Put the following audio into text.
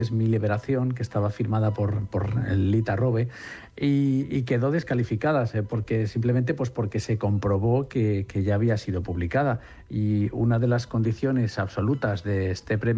es Mi Liberación, que estaba firmada por Lita Robe, y quedó descalificada porque simplemente porque se comprobó que ya había sido publicada. Y una de las condiciones absolutas de este premio